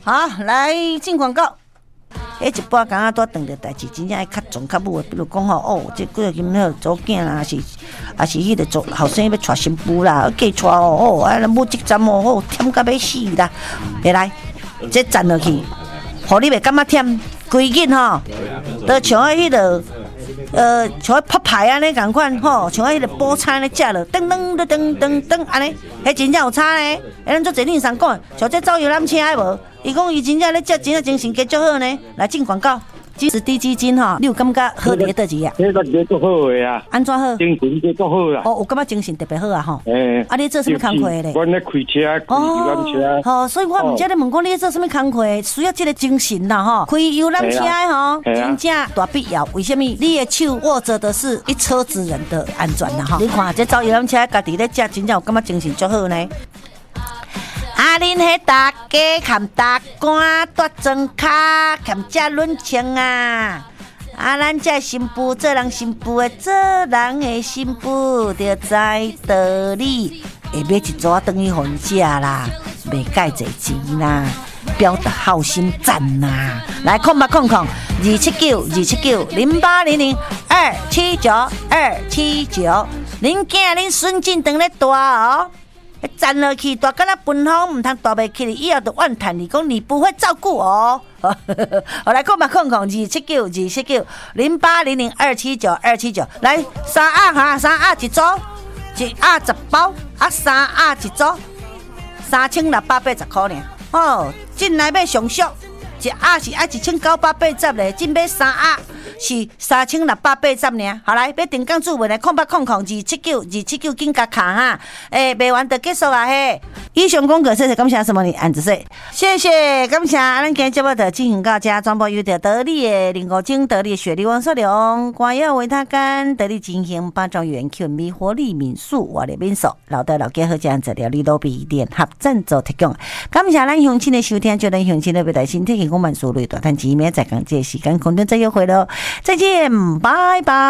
好，来进广告。一半工仔拄断着代志，真正爱较重较武的，比如讲吼，这几日今仔做囝啦，是迄个做后生要娶新妇啦，嫁娶哦，咱母职站哦，忝到要死啦！会来，这站落去，互你袂感觉忝，规日吼，都像迄个。像泡牌安尼共款吼，像迄个菠菜安尼食落，噔安尼，迄真正有差呢。咱做侪女生讲，像这走游览车的无？伊讲伊真正咧食，真正精神加足好呢。来进广告，是低基金吼，你有感觉好伫倒一啊？ 这个加足好的啊！ 安怎好？ 精神加足好啊！ 哦，有感觉精神特别好啊吼。啊，你做什么工课咧？ 我咧开车，开游览车。 吼，所以我毋才咧问讲你做什么工课，需要这个精神啦吼。开游览车吼，真正大必要。为什么？你的手握着的是一车之人的安全啦吼。你看这走游览车，家己咧食，真正有感觉精神足好呢。啊，恁迄大家含大官夺装卡，含遮轮枪啊！啊，咱这新妇做人新妇的，做人的新妇着知道理，会买一组等于分食啦，袂介侪钱啦，表达好心赞呐！来，0800-279-279，恁囝恁孙子当咧大哦。站落去，大敢若分风，唔通大袂起哩，以后就怨叹你讲你不会照顾我。好，来279-279-0800-279-279，来三鸭哈，三鸭一组，一鸭10包，啊三鸭一组，3680块尔。哦，进来要上俗，一鸭是爱1980咧，进买三鸭。是3680尔，好来，要定岗注文来0800-279-279，紧加卡哈，卖完就结束啊嘿。以上广告谢谢感谢什么你安子说，谢谢感谢，咱今日节目就进行到这，全部由着得力的林国晶、得力雪梨王所良、关耀维他干、得力进行8庄园 Q 米活力民宿、活力民宿、老的老家好这样子料理都比联合赞助提供，感谢咱乡亲的收听，祝咱乡亲的未来身体健康万事如意，大赚钱，明仔载讲这时间空中再约会咯。再见，拜拜。